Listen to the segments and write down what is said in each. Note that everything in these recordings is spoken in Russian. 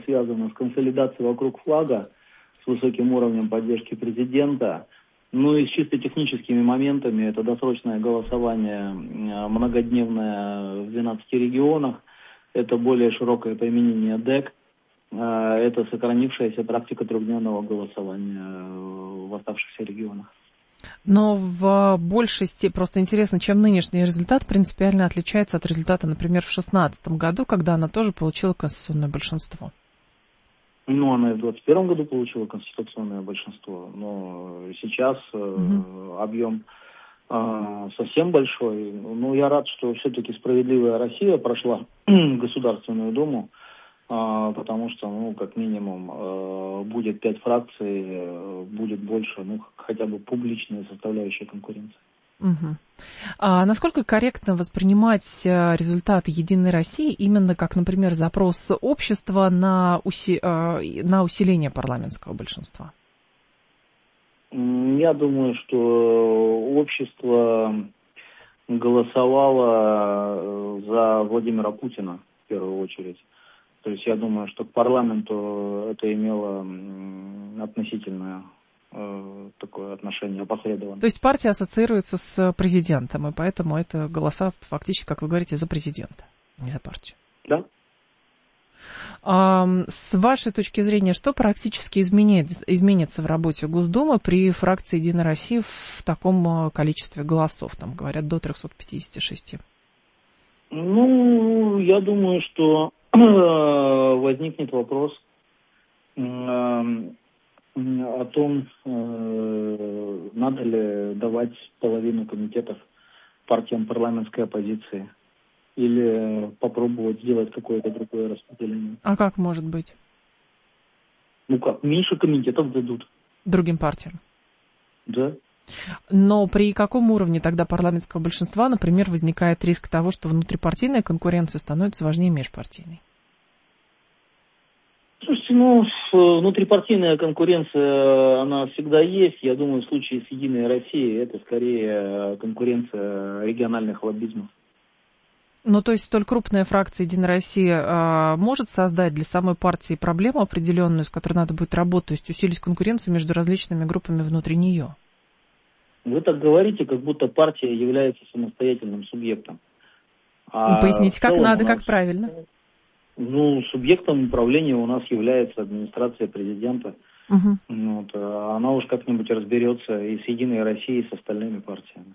связано с консолидацией вокруг флага, с высоким уровнем поддержки президента. Ну и с чисто техническими моментами, это досрочное голосование многодневное в 12 регионах, это более широкое применение ДЭК, это сохранившаяся практика трехдневного голосования в оставшихся регионах. Но в большей степени, просто интересно, чем нынешний результат принципиально отличается от результата, например, в 2016 году, когда она тоже получила конституционное большинство? Ну, она и в 2021 году получила конституционное большинство, но сейчас объем совсем большой. Ну, я рад, что все-таки «Справедливая Россия» прошла Государственную Думу, потому что, ну, как минимум, будет 5 фракций, будет больше, ну, хотя бы публичная составляющая конкуренции. Угу. А насколько корректно воспринимать результаты «Единой России» именно как, например, запрос общества на усиление парламентского большинства? Я думаю, что общество голосовало за Владимира Путина в первую очередь. То есть я думаю, что к парламенту это имело относительное такое отношение опосредованное. То есть партия ассоциируется с президентом, и поэтому это голоса фактически, как вы говорите, за президента, не за партию. Да. С вашей точки зрения, что практически изменится в работе Госдумы при фракции «Единая Россия» в таком количестве голосов, там говорят, до 356? Ну, я думаю, что возникнет вопрос о том, надо ли давать половину комитетов партиям парламентской оппозиции или попробовать сделать какое-то другое распределение. А как может быть? Ну как, меньше комитетов дадут. Другим партиям? Да. Но при каком уровне тогда парламентского большинства, например, возникает риск того, что внутрипартийная конкуренция становится важнее межпартийной? Слушайте, ну, внутрипартийная конкуренция, она всегда есть. Я думаю, в случае с «Единой Россией» это скорее конкуренция региональных лоббизмов. Ну, то есть столь крупная фракция «Единая Россия» может создать для самой партии проблему определенную, с которой надо будет работать, то есть усилить конкуренцию между различными группами внутри нее? Вы так говорите, как будто партия является самостоятельным субъектом. Поясните, как надо, как правильно? Ну, субъектом управления у нас является администрация президента. Угу. Вот, она уж как-нибудь разберется и с «Единой Россией, и с остальными партиями.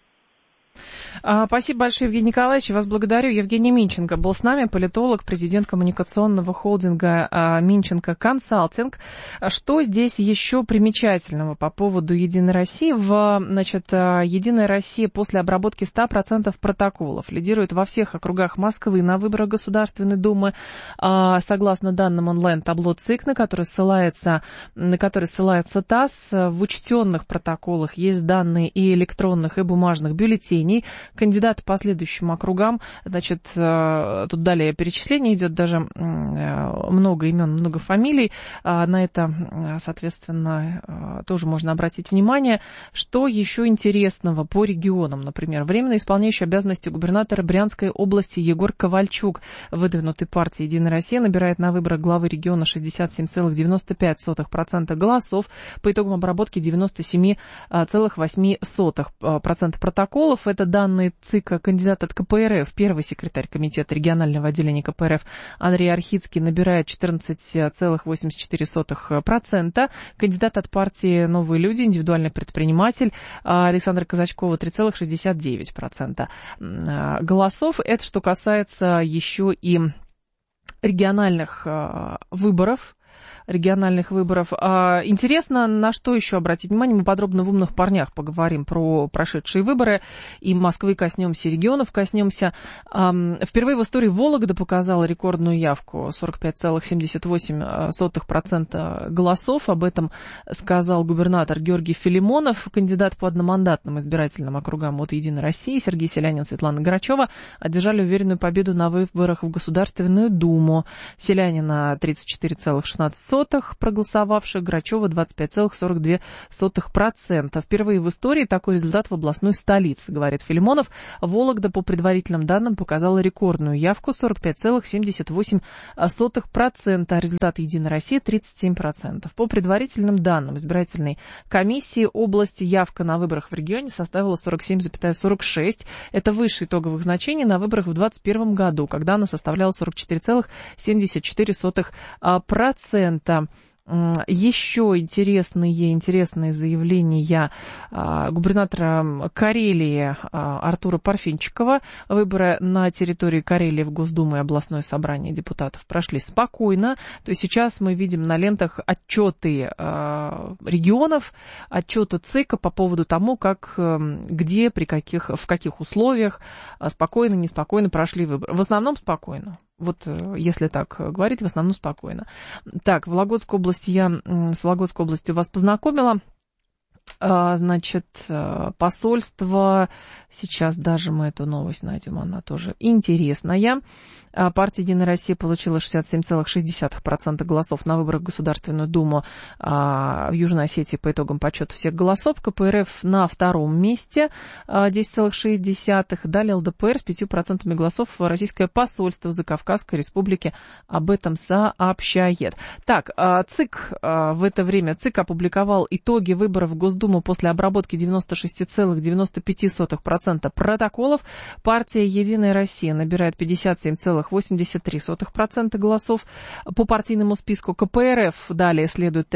Спасибо большое, Евгений Николаевич. Вас благодарю. Евгений Минченко был с нами, политолог, президент коммуникационного холдинга Минченко Консалтинг. Что здесь еще примечательного по поводу «Единой России»? Значит, «Единая Россия» после обработки 100% протоколов лидирует во всех округах Москвы на выборах Государственной Думы. Согласно данным онлайн-табло ЦИК, на который ссылается ТАСС, в учтенных протоколах есть данные и электронных, и бумажных бюллетеней. Кандидаты по следующим округам, значит, тут далее перечисление идет, даже много имен, много фамилий, на это, соответственно, тоже можно обратить внимание. Что еще интересного по регионам, например, временно исполняющий обязанности губернатора Брянской области Егор Ковальчук, выдвинутый партией «Единая Россия», набирает на выборах главы региона 67,95% голосов, по итогам обработки 97,8% протоколов. Это данные ЦИКа. Кандидат от КПРФ, первый секретарь комитета регионального отделения КПРФ Андрей Архицкий набирает 14,84%. Кандидат от партии «Новые люди», индивидуальный предприниматель Александра Казачкова 3,69% голосов. Это что касается еще и региональных выборов. Интересно, на что еще обратить внимание? Мы подробно в «Умных парнях» поговорим про прошедшие выборы. И Москвы коснемся, и регионов коснемся. Впервые в истории Вологда показала рекордную явку. 45,78% голосов. Об этом сказал губернатор Георгий Филимонов. Кандидат по одномандатным избирательным округам от «Единой России» Сергей Селянин, Светлана Грачева одержали уверенную победу на выборах в Государственную Думу. Селянина 34,16%, проголосовавших, Грачева 25,42%. Впервые в истории такой результат в областной столице, говорит Филимонов. Вологда, по предварительным данным, показала рекордную явку 45,78%, а результат Единой России 37%. По предварительным данным избирательной комиссии области явка на выборах в регионе составила 47,46%. Это выше итоговых значений на выборах в 2021 году, когда она составляла 44,74%. Еще интересные заявления губернатора Карелии Артура Парфинчикова. Выборы на территории Карелии в Госдуму и областное собрание депутатов прошли спокойно. То есть сейчас мы видим на лентах отчеты регионов, отчеты ЦИКа по поводу тому, как, где, в каких условиях спокойно, неспокойно прошли выборы. В основном спокойно. Вот если так говорить, в основном спокойно. Так, с Вологодской областью вас познакомила. Значит, посольство, сейчас даже мы эту новость найдем, она тоже интересная. Партия «Единая Россия» получила 67,6% голосов на выборах в Государственную Думу в Южной Осетии по итогам подсчета всех голосов. КПРФ на втором месте 10,6%. Далее ЛДПР с 5% голосов. Российское посольство в Закавказской Республике об этом сообщает. Так, ЦИК в это время опубликовал итоги выборов в Госдуму после обработки 96,95% протоколов. Партия «Единая Россия» набирает 57,83% голосов. По партийному списку КПРФ далее следует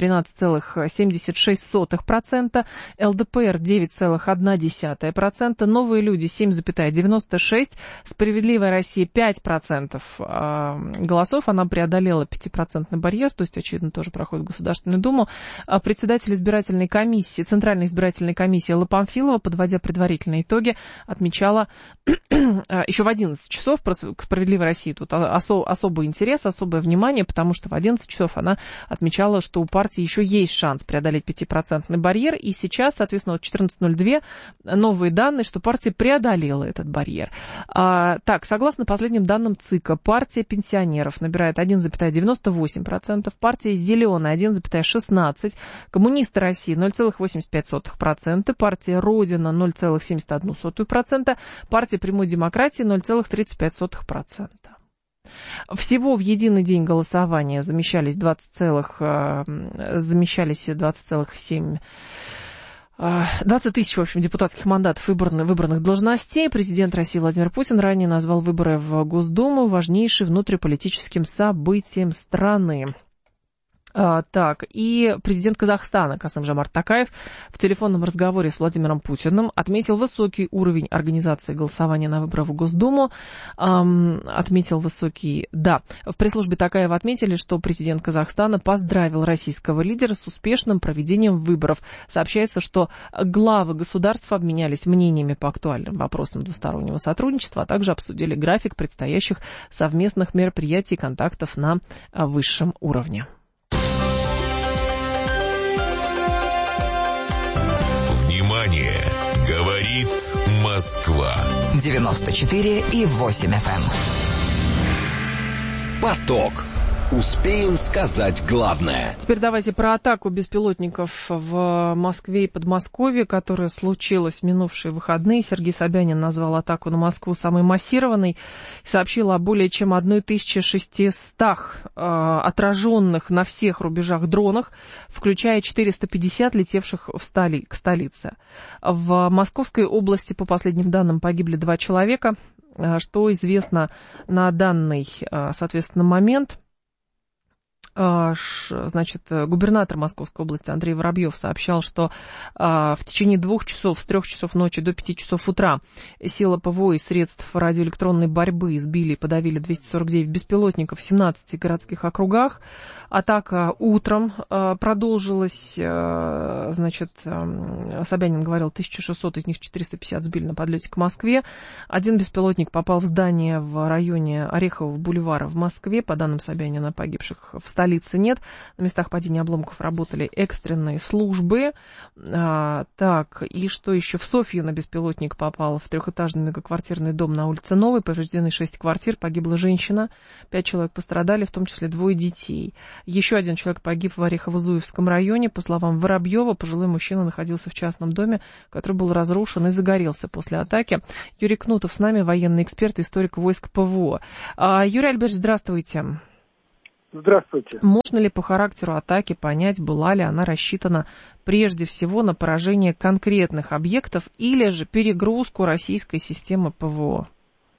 13,76%, ЛДПР 9,1%, Новые люди 7,96%, Справедливая Россия 5% голосов. Она преодолела 5% барьер, то есть, очевидно, тоже проходит в Государственную Думу. Председатель избирательной комиссии, Центральной избирательной комиссии Алла Памфилова, подводя предварительные итоги, отмечала еще в 11 часов, к «Справедливой России» тут особый интерес, особое внимание, потому что в 11 часов она отмечала, что у партии еще есть шанс преодолеть 5% барьер, и сейчас, соответственно, в 14:02 новые данные, что партия преодолела этот барьер. Так, согласно последним данным ЦИКа, партия пенсионеров набирает 1,98%, партия «Зеленая» 1,16%, коммунисты России 0,85%, партия «Родина» 0,71%, партия «Прямой демократии» 0,35%. Всего в единый день голосования замещались 20 тысяч, в общем, депутатских мандатов выбранных должностей. Президент России Владимир Путин ранее назвал выборы в Госдуму важнейшим внутриполитическим событием страны. Так, и президент Казахстана Касым-Жомарт Токаев в телефонном разговоре с Владимиром Путиным отметил высокий уровень организации голосования на выборах в Госдуму. В пресс-службе Токаева отметили, что президент Казахстана поздравил российского лидера с успешным проведением выборов. Сообщается, что главы государств обменялись мнениями по актуальным вопросам двустороннего сотрудничества, а также обсудили график предстоящих совместных мероприятий и контактов на высшем уровне. Говорит Москва. 94,8 FM. Поток. Успеем сказать главное. Теперь давайте про атаку беспилотников в Москве и Подмосковье, которая случилась в минувшие выходные. Сергей Собянин назвал атаку на Москву самой массированной и сообщил о более чем 1600 отраженных на всех рубежах дронах, включая 450 летевших к столице. В Московской области, по последним данным, погибли 2 человека. Что известно на данный, соответственно, момент? Значит, губернатор Московской области Андрей Воробьев сообщал, что в течение 2 часов, с 3 часов ночи до 5 часов утра силы ПВО и средств радиоэлектронной борьбы сбили и подавили 249 беспилотников в 17 городских округах. Атака утром продолжилась. Значит, Собянин говорил, 1600, из них 450 сбили на подлете к Москве. 1 беспилотник попал в здание в районе Орехового бульвара в Москве. По данным Собянина, погибших в столице столице нет. На местах падения обломков работали экстренные службы. Так, и что еще? В Софью на беспилотник попал в трехэтажный многоквартирный дом на улице Новой. Повреждены 6 квартир, погибла женщина. 5 человек пострадали, в том числе 2 детей. Еще 1 человек погиб в Орехово-Зуевском районе. По словам Воробьева, пожилой мужчина находился в частном доме, который был разрушен и загорелся после атаки. Юрий Кнутов с нами, военный эксперт, историк войск ПВО. Юрий Альбертович, здравствуйте. Здравствуйте. Можно ли по характеру атаки понять, была ли она рассчитана прежде всего на поражение конкретных объектов или же перегрузку российской системы ПВО?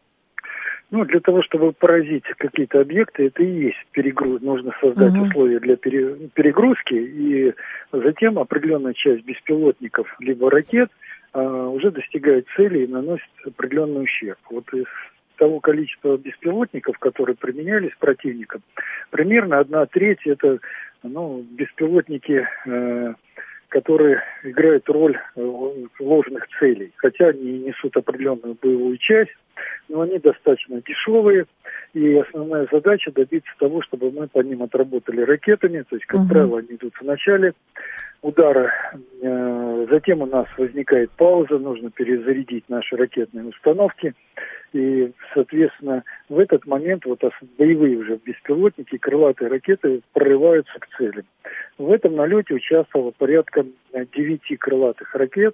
Для того, чтобы поразить какие-то объекты, это и есть перегруз. Нужно создать условия для перегрузки, и затем определенная часть беспилотников либо ракет уже достигает цели и наносит определенный ущерб. Вот из того количества беспилотников, которые применялись противником, примерно 1/3 это беспилотники, которые играют роль ложных целей, хотя они несут определенную боевую часть, но они достаточно дешевые, и основная задача добиться того, чтобы мы по ним отработали ракетами, то есть, как правило, они идут в начале удара, затем у нас возникает пауза, нужно перезарядить наши ракетные установки, и, соответственно, в этот момент боевые уже беспилотники, крылатые ракеты прорываются к целям. В этом налете участвовало порядка 9 крылатых ракет,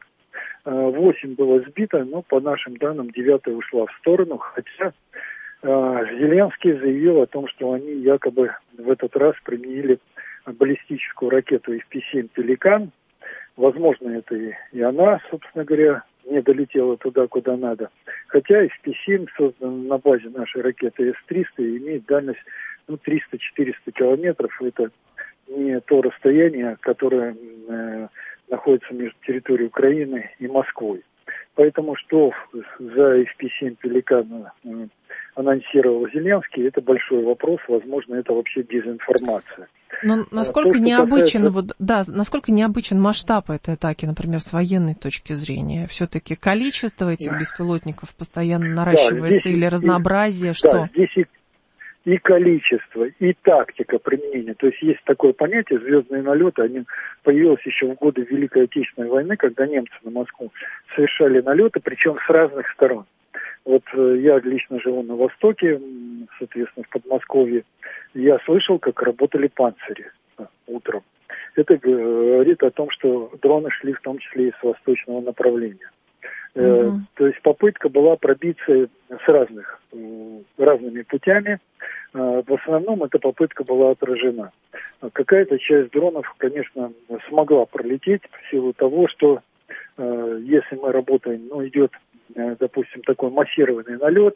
8 было сбито, но по нашим данным 9-я ушла в сторону, хотя Зеленский заявил о том, что они якобы в этот раз применили баллистическую ракету FP-7 «Пеликан». Возможно, это и она, собственно говоря, не долетела туда, куда надо. Хотя FP-7 создан на базе нашей ракеты С-300 и имеет дальность 300-400 километров. Это не то расстояние, которое находится между территорией Украины и Москвой. Поэтому что за FP-7 «Пеликан» анонсировал Зеленский, это большой вопрос. Возможно, это вообще дезинформация. Но насколько насколько необычен масштаб этой атаки, например, с военной точки зрения? Все-таки количество этих беспилотников постоянно наращивается или разнообразие? Что? Здесь и количество, и тактика применения. То есть такое понятие «звездные налеты», они появилось еще в годы Великой Отечественной войны, когда немцы на Москву совершали налеты, причем с разных сторон. Я лично живу на Востоке, соответственно, в Подмосковье. Я слышал, как работали панцири утром. Это говорит о том, что дроны шли в том числе и с восточного направления. То есть попытка была пробиться с разными путями. В основном эта попытка была отражена. Какая-то часть дронов, конечно, смогла пролететь в силу того, что если мы работаем, идет, допустим, такой массированный налет,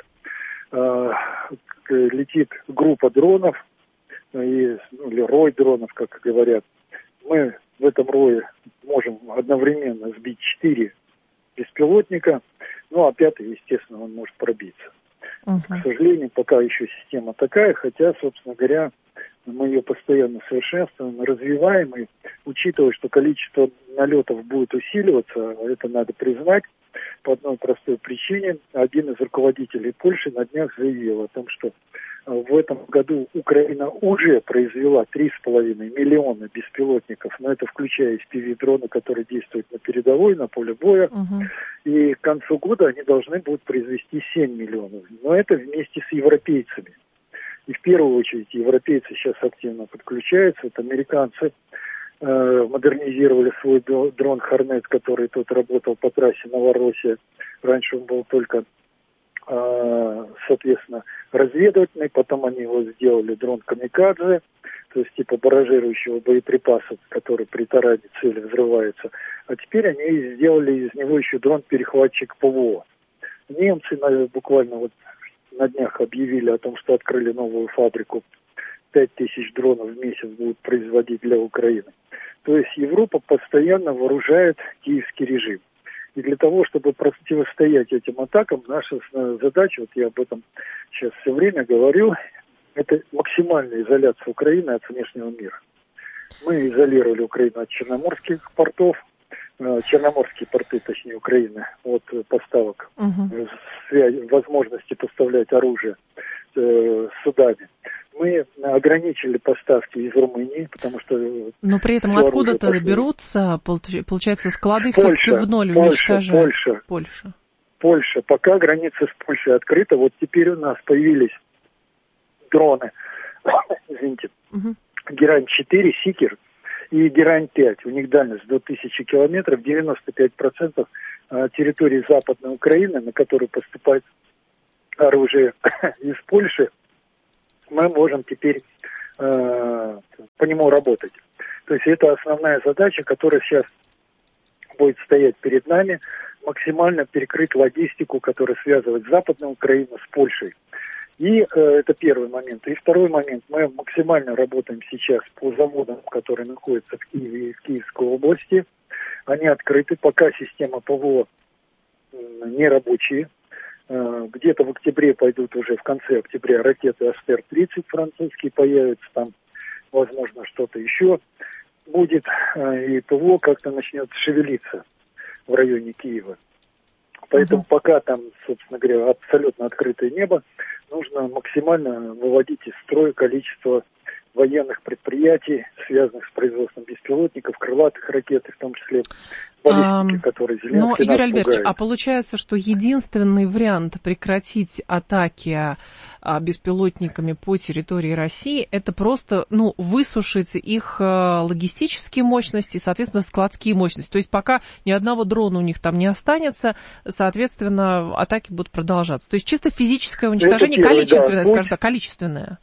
летит группа дронов, или рой дронов, как говорят. Мы в этом рое можем одновременно сбить 4 беспилотника, а 5-й, естественно, он может пробиться. К сожалению, пока еще система такая, хотя, собственно говоря, мы ее постоянно совершенствуем, развиваем, и учитывая, что количество налетов будет усиливаться, это надо признать, по одной простой причине. Один из руководителей Польши на днях заявил о том, что в этом году Украина уже произвела 3,5 миллиона беспилотников, но это включая FPV-дроны, которые действуют на передовой, на поле боя. И к концу года они должны будут произвести 7 миллионов. Но это вместе с европейцами. И в первую очередь европейцы сейчас активно подключаются. Это американцы модернизировали свой дрон «Хорнет», который тут работал по трассе Новороссия. Раньше он был только, соответственно, разведывательный. Потом они его сделали дрон «Камикадзе», то есть типа баражирующего боеприпаса, который при тараде цели взрывается. А теперь они сделали из него еще дрон-перехватчик ПВО. Немцы буквально на днях объявили о том, что открыли новую фабрику. 5000 дронов в месяц будут производить для Украины. То есть Европа постоянно вооружает киевский режим. И для того, чтобы противостоять этим атакам, наша задача, я об этом сейчас все время говорю, это максимальная изоляция Украины от внешнего мира. Мы изолировали Украину от черноморских портов, черноморские порты, точнее, Украины, от поставок, возможности поставлять оружие судами. мы ограничили поставки из Румынии, потому что... Но при этом откуда-то берутся, получается, склады все-таки в ноль уничтожают? Польша. Пока граница с Польшей открыта, вот теперь у нас появились дроны, извините, Герань-4, Сикер и Герань-5. У них дальность до 1000 километров, 95% территории Западной Украины, на которую поступает оружие из Польши, мы можем теперь по нему работать. То есть это основная задача, которая сейчас будет стоять перед нами, максимально перекрыть логистику, которая связывает Западную Украину с Польшей. И это первый момент. И второй момент. Мы максимально работаем сейчас по заводам, которые находятся в Киеве и в Киевской области. Они открыты, пока система ПВО не рабочие. Где-то в октябре пойдут уже, в конце октября, ракеты Астер-30 французские появятся, там, возможно, что-то еще будет, и ПВО как-то начнет шевелиться в районе Киева. Поэтому пока там, собственно говоря, абсолютно открытое небо, нужно максимально выводить из строя количество военных предприятий, связанных с производством беспилотников, крылатых ракет, и в том числе баллистики, которые Зеленский нас пугает. Юрий Альбертович, а получается, что единственный вариант прекратить атаки беспилотниками по территории России, это просто, высушить их логистические мощности, соответственно, складские мощности. То есть пока ни одного дрона у них там не останется, соответственно, атаки будут продолжаться. То есть чисто физическое уничтожение, количественное, скажем так, количественное.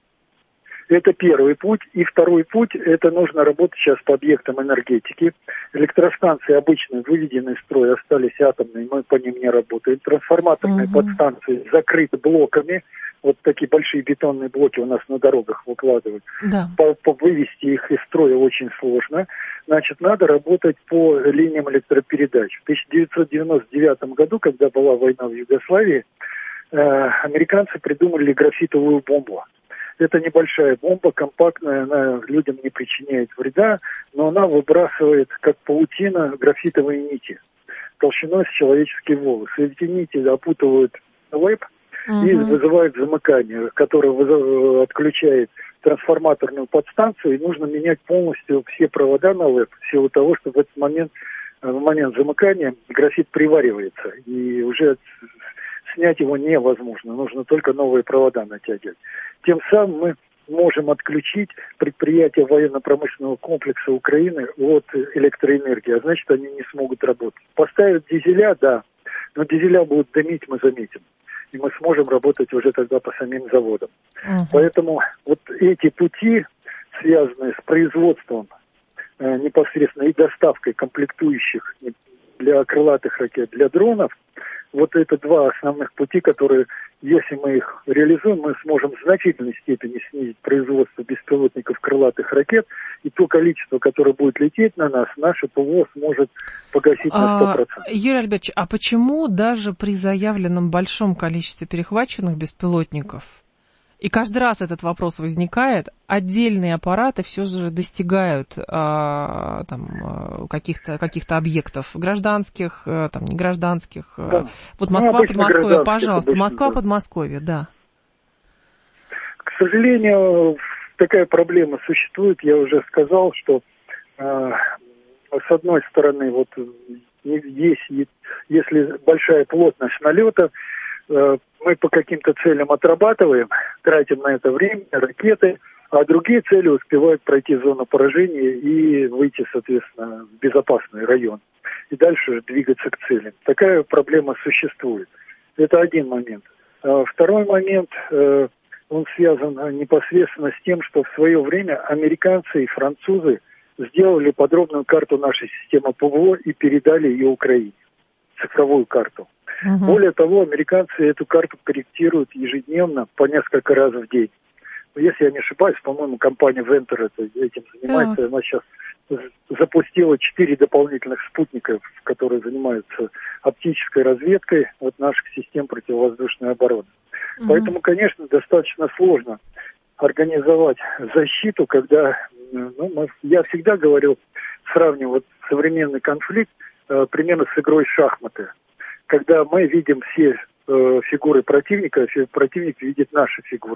Это первый путь. И второй путь, это нужно работать сейчас по объектам энергетики. Электростанции обычно выведены из строя, остались атомные, мы по ним не работаем. Трансформаторные подстанции закрыты блоками. Вот такие большие бетонные блоки у нас на дорогах выкладывают. Да. Вывести их из строя очень сложно. Значит, надо работать по линиям электропередач. В 1999 году, когда была война в Югославии, американцы придумали графитовую бомбу. Это небольшая бомба, компактная, она людям не причиняет вреда, но она выбрасывает, как паутина, графитовые нити толщиной с человеческий волос. Эти нити опутывают ЛЭП и вызывают замыкание, которое отключает трансформаторную подстанцию, и нужно менять полностью все провода на ЛЭП в силу того, что в момент замыкания графит приваривается, и уже снять его невозможно, нужно только новые провода натягивать. Тем самым мы можем отключить предприятия военно-промышленного комплекса Украины от электроэнергии, а значит, они не смогут работать. Поставят дизеля, да, но дизеля будут дымить, мы заметим. И мы сможем работать уже тогда по самим заводам. Поэтому вот эти пути, связанные с производством непосредственно и доставкой комплектующих для крылатых ракет, для дронов, вот это два основных пути, которые, если мы их реализуем, мы сможем в значительной степени снизить производство беспилотников крылатых ракет, и то количество, которое будет лететь на нас, наше ПВО сможет погасить на 100%. Юрий Альбертович, а почему даже при заявленном большом количестве перехваченных беспилотников, и каждый раз этот вопрос возникает, отдельные аппараты все же достигают каких-то объектов гражданских, негражданских. Да. Вот Москва, Подмосковье, пожалуйста. Москва, Подмосковье, да. К сожалению, такая проблема существует. Я уже сказал, что с одной стороны, вот если большая плотность налета, мы по каким-то целям отрабатываем, тратим на это время, ракеты, а другие цели успевают пройти зону поражения и выйти, соответственно, в безопасный район. И дальше двигаться к целям. Такая проблема существует. Это один момент. Второй момент, он связан непосредственно с тем, что в свое время американцы и французы сделали подробную карту нашей системы ПВО и передали ее Украине, цифровую карту. Более того, американцы эту карту корректируют ежедневно по несколько раз в день. Если я не ошибаюсь, по-моему, компания Venture этим занимается. Она сейчас запустила 4 дополнительных спутников, которые занимаются оптической разведкой наших систем противовоздушной обороны. Поэтому, конечно, достаточно сложно организовать защиту, когда, я всегда говорил, сравниваю современный конфликт примерно с игрой в шахматы. Когда мы видим все фигуры противника, противник видит наши фигуры.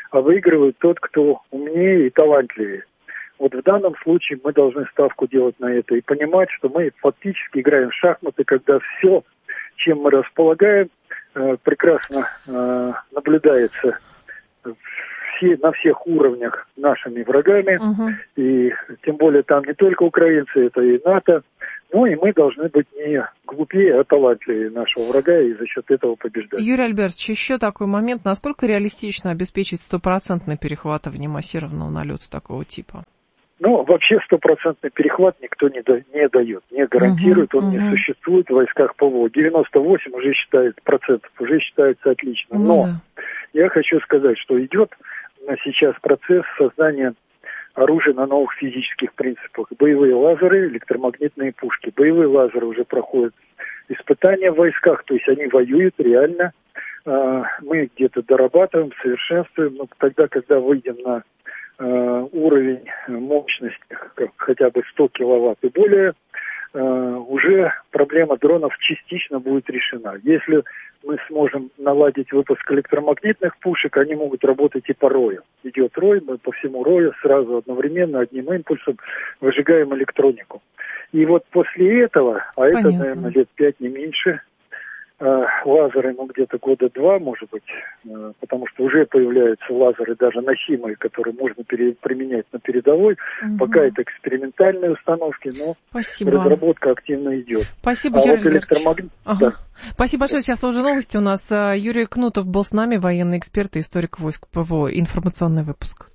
а выигрывает тот, кто умнее и талантливее. Вот в данном случае мы должны ставку делать на это и понимать, что мы фактически играем в шахматы, когда все, чем мы располагаем, прекрасно наблюдается на всех уровнях нашими врагами. И тем более там не только украинцы, это и НАТО. Ну и мы должны быть не глупее, а талантливее нашего врага и за счет этого побеждать. Юрий Альбертович, еще такой момент. Насколько реалистично обеспечить 100% перехват массированного налета такого типа? Ну, вообще 100% перехват никто не дает, не гарантирует, он не существует в войсках ПВО. 98 уже считается отлично. Но я хочу сказать, что идет сейчас процесс создания оружия на новых физических принципах. Боевые лазеры, электромагнитные пушки. Боевые лазеры уже проходят испытания в войсках, то есть они воюют реально. Мы где-то дорабатываем, совершенствуем, но тогда, когда выйдем на уровень мощности хотя бы 100 киловатт и более, уже проблема дронов частично будет решена. Если мы сможем наладить выпуск электромагнитных пушек, они могут работать и по рою. Идет рой, мы по всему рою сразу одновременно одним импульсом выжигаем электронику. И вот после этого, это, наверное, лет 5, не меньше, лазеры, где-то года 2, может быть, потому что уже появляются лазеры даже носимые, которые можно применять на передовой. Пока это экспериментальные установки, но разработка активно идет. Спасибо, Юрий Альбертович. Спасибо большое. Сейчас уже новости у нас. Юрий Кнутов был с нами, военный эксперт и историк войск ПВО. Информационный выпуск.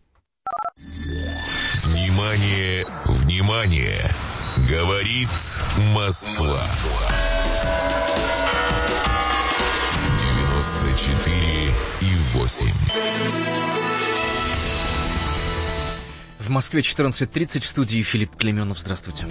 Внимание, внимание! Говорит Москва. 94,8. В Москве 14:30, в студии Филипп Клеменов. Здравствуйте.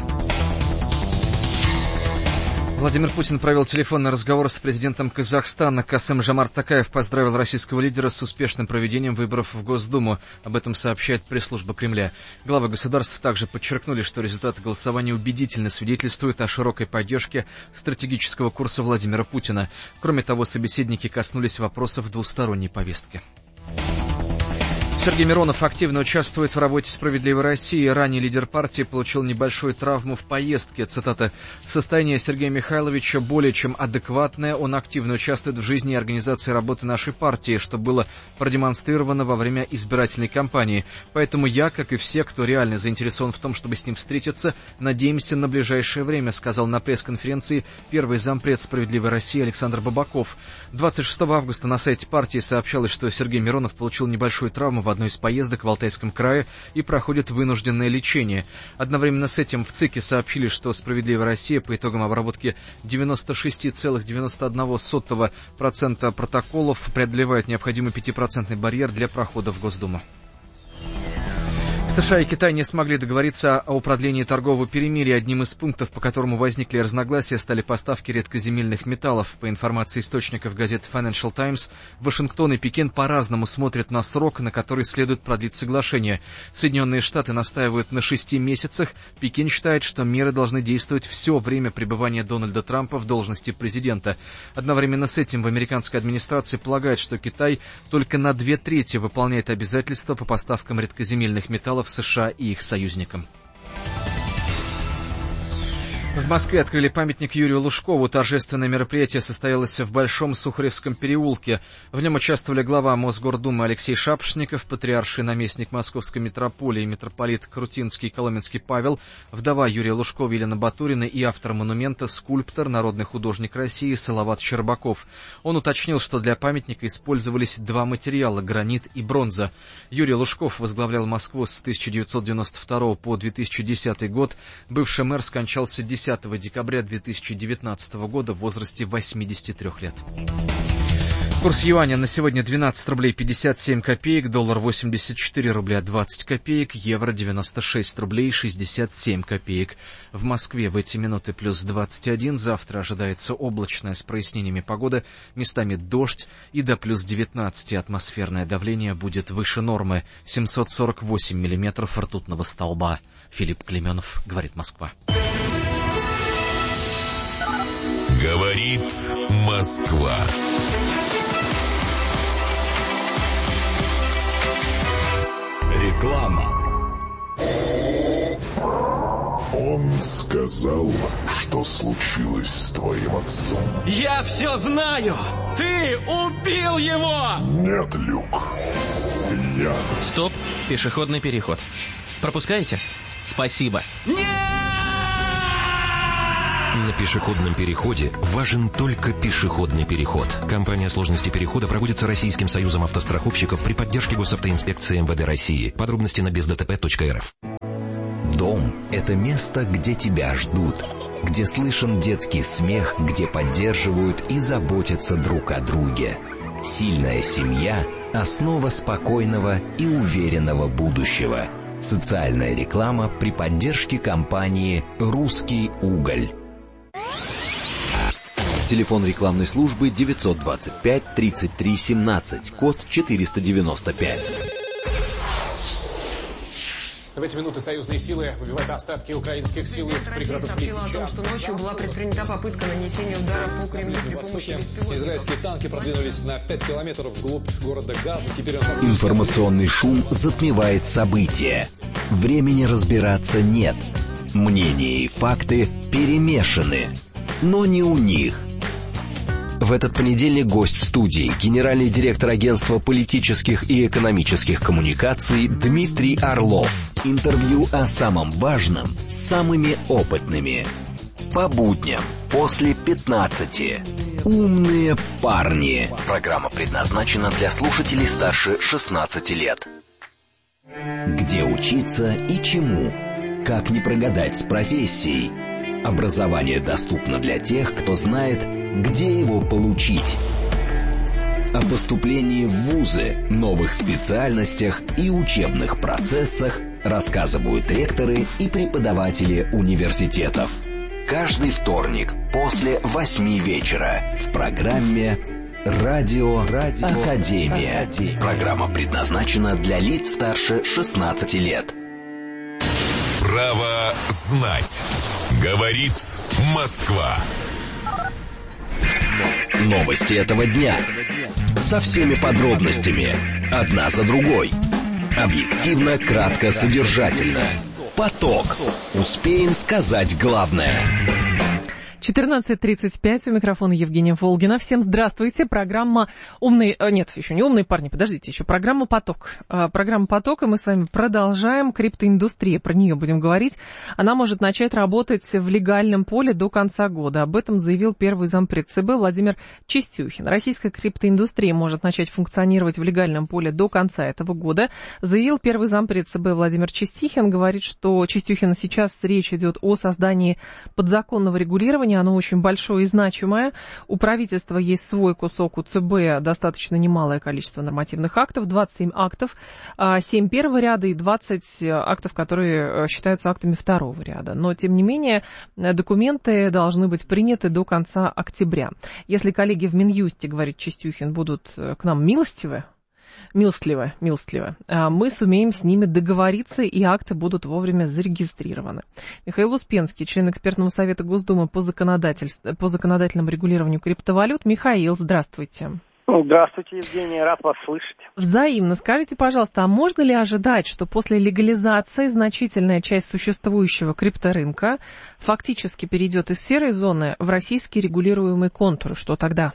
Владимир Путин провел телефонный разговор с президентом Казахстана. Касым-Жомарт Токаев поздравил российского лидера с успешным проведением выборов в Госдуму. Об этом сообщает пресс-служба Кремля. Главы государств также подчеркнули, что результаты голосования убедительно свидетельствуют о широкой поддержке стратегического курса Владимира Путина. Кроме того, собеседники коснулись вопросов двусторонней повестки. Сергей Миронов активно участвует в работе «Справедливой России». Ранее лидер партии получил небольшую травму в поездке. Цитата. «Состояние Сергея Михайловича более чем адекватное. Он активно участвует в жизни и организации работы нашей партии, что было продемонстрировано во время избирательной кампании. Поэтому я, как и все, кто реально заинтересован в том, чтобы с ним встретиться, надеемся на ближайшее время», сказал на пресс-конференции первый зампред «Справедливой России» Александр Бабаков. 26 августа на сайте партии сообщалось, что Сергей Миронов получил небольшую травму в одной из поездок в Алтайском крае и проходит вынужденное лечение. Одновременно с этим в ЦИКе сообщили, что «Справедливая Россия» по итогам обработки 96,91% протоколов преодолевает необходимый 5% барьер для прохода в Госдуму. США и Китай не смогли договориться о продлении торгового перемирия. Одним из пунктов, по которому возникли разногласия, стали поставки редкоземельных металлов. По информации источников газеты Financial Times, Вашингтон и Пекин по-разному смотрят на срок, на который следует продлить соглашение. Соединенные Штаты настаивают на 6 месяцах. Пекин считает, что меры должны действовать все время пребывания Дональда Трампа в должности президента. Одновременно с этим в американской администрации полагают, что Китай только на 2/3 выполняет обязательства по поставкам редкоземельных металлов в США и их союзникам. В Москве открыли памятник Юрию Лужкову. Торжественное мероприятие состоялось в Большом Сухаревском переулке. В нем участвовали глава Мосгордумы Алексей Шапошников, патриарший наместник Московской митрополии, митрополит Крутинский и Коломенский Павел, вдова Юрия Лужкова Елена Батурина и автор монумента, скульптор, народный художник России Салават Щербаков. Он уточнил, что для памятника использовались 2 материала – гранит и бронза. Юрий Лужков возглавлял Москву с 1992 по 2010 год. Бывший мэр скончался 10 декабря 2019 года в возрасте 83 лет. Курс юаня на сегодня 12 рублей 57 копеек, доллар 84 рубля 20 копеек, евро 96 рублей 67 копеек. В Москве в эти минуты плюс 21, завтра ожидается облачная с прояснениями погода, местами дождь и до плюс 19 атмосферное давление будет выше нормы, 748 миллиметров ртутного столба. Филипп Клеменов, говорит Москва. Говорит Москва. Реклама. Он сказал, что случилось с твоим отцом. Я все знаю! Ты убил его! Нет, Люк. Я... Стоп, пешеходный переход. Пропускаете? Спасибо. Нет! На пешеходном переходе важен только пешеходный переход. Кампания сложности перехода проводится Российским союзом автостраховщиков при поддержке Госавтоинспекции МВД России. Подробности на бездтп.рф. Дом – это место, где тебя ждут, где слышен детский смех, где поддерживают и заботятся друг о друге. Сильная семья – основа спокойного и уверенного будущего. Социальная реклама при поддержке компании «Русский уголь». Телефон рекламной службы 925 33 17, код 495. В эти минуты союзные силы выбивают остатки украинских сил из пригородов Лисичанска. Сообщила о том, что ночью была предпринята попытка нанесения удара по Кремлю при помощи беспилотников. Израильские танки продвинулись на 5 километров вглубь города Газа. Теперь Информационный шум затмевает события. Времени разбираться нет. Мнения и факты перемешаны. Но не у них. В этот понедельник гость в студии — генеральный директор агентства политических и экономических коммуникаций Дмитрий Орлов. Интервью о самом важном с самыми опытными. По будням после 15. Умные парни. Программа предназначена для слушателей старше 16 лет. Где учиться и чему? Как не прогадать с профессией? Образование доступно для тех, кто знает, где его получить. О поступлении в вузы, новых специальностях и учебных процессах рассказывают ректоры и преподаватели университетов. Каждый вторник после 8 вечера в программе «Радио Академия». Программа предназначена для лиц старше 16 лет. Право знать. Говорит Москва. Новости этого дня. Со всеми подробностями. Одна за другой. Объективно, кратко, содержательно. Поток. Успеем сказать главное. 14:35, у микрофона Евгения Волгина. Всем здравствуйте. Программа «Умные...» Нет, еще не «Умные парни», подождите, еще программа «Поток». Программа «Поток», и мы с вами продолжаем. Криптоиндустрия, про нее будем говорить. Она может начать работать в легальном поле до конца года. Об этом заявил первый зампред ЦБ Владимир Чистюхин. Российская криптоиндустрия может начать функционировать в легальном поле до конца этого года, заявил первый зампред ЦБ Владимир Чистюхин. Говорит, что Чистюхин сейчас речь идет о создании подзаконного регулирования. Оно очень большое и значимое. У правительства есть свой кусок, у ЦБ достаточно немалое количество нормативных актов, 27 актов, 7 первого ряда и 20 актов, которые считаются актами второго ряда. Но, тем не менее, документы должны быть приняты до конца октября. Если коллеги в Минюсте, говорит Чистюхин, будут к нам милостливы, мы сумеем с ними договориться, и акты будут вовремя зарегистрированы. Михаил Успенский, член экспертного совета Госдумы по законодательному регулированию криптовалют. Михаил, здравствуйте. Здравствуйте, Евгения, рад вас слышать. Взаимно. Скажите, пожалуйста, а можно ли ожидать, что после легализации значительная часть существующего крипторынка фактически перейдет из серой зоны в российский регулируемый контур? Что тогда?